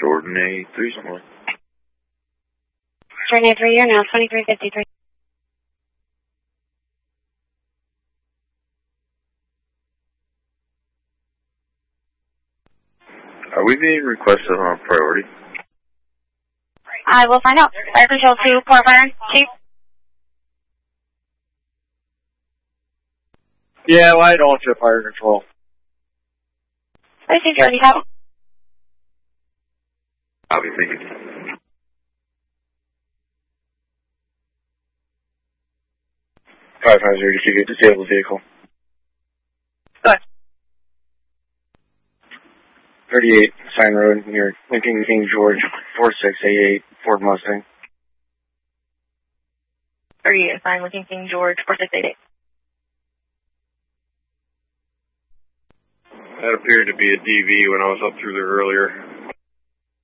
Jordan A3, something. Jordan A3, you're now 2353. Are we being requested on priority? I will find out. Fire Control 2, Port Fire, Chief. Yeah, light on to Fire Control. I see Jordan, copy. I'll be thinking. 550 to get disabled vehicle. Good. 38, Sign Road, near Lincoln King George, 4688, Ford Mustang. 38, fine, Lincoln King George, 4688. That appeared to be a DV when I was up through there earlier.